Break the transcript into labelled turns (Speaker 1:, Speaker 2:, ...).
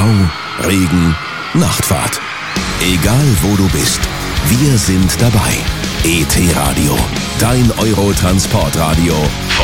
Speaker 1: Stau, Regen, Nachtfahrt. Egal wo du bist, wir sind dabei. ET Radio, dein Eurotransportradio.